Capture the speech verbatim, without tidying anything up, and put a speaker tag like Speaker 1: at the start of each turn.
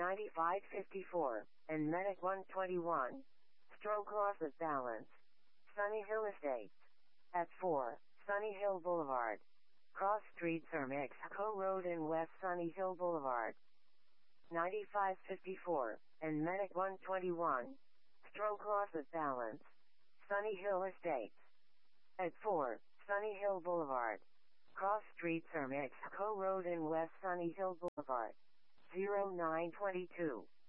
Speaker 1: ninety-five fifty-four, and Medic one twenty-one. Stroke loss of balance. Sunny Hill Estates. At four, Sunny Hill Boulevard. Cross streets are Mexico Road and West Sunny Hill Boulevard. ninety-five fifty-four, and Medic one twenty-one. Stroke loss of balance. Sunny Hill Estates. At four, Sunny Hill Boulevard. Cross streets are Mexico Road and West Sunny Hill Boulevard. zero nine two two.